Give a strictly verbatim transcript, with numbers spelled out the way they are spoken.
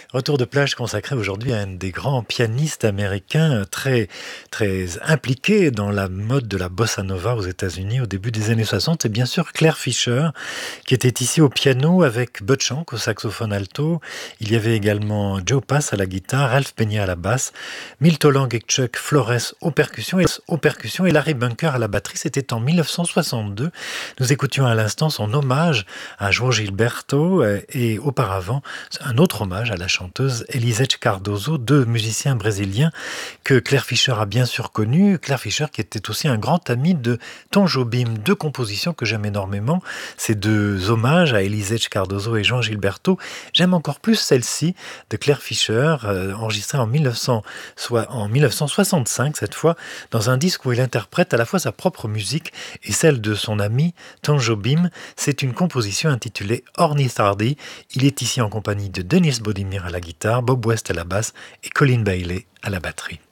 Retour de plage consacré aujourd'hui à un des grands pianistes américains très, très impliqués dans la mode de la bossa nova aux États-Unis au début des années soixante. C'est bien sûr Claire Fischer qui était ici au piano avec Bud Shank au saxophone alto. Il y avait également Joe Pass à la guitare, Ralph Peña à la basse, Milt Holland et Chuck Flores aux percussions et, aux percussions et Larry Bunker à la batterie. C'était en mille neuf cent soixante-deux. Nous écoutions à l'instant son hommage à João Gilberto et auparavant un autre hommage à la chanteuse Elisete Cardoso, deux musiciens brésiliens que Claire Fischer a bien sûr connus. Claire Fischer qui était aussi un grand ami de Tom Jobim, deux compositions que j'aime énormément, ces deux hommages à Elisete Cardoso et João Gilberto. J'aime encore plus celle-ci de Claire Fischer, euh, enregistrée en, mille neuf cents, soit en mille neuf cent soixante-cinq cette fois, dans un disque où il interprète à la fois sa propre musique et celle de son ami Tom Jobim. C'est une composition intitulée Ornithardie. Il est ici en compagnie de Dennis Bodimir à la guitare, Bob West à la basse et Colin Bailey à la batterie.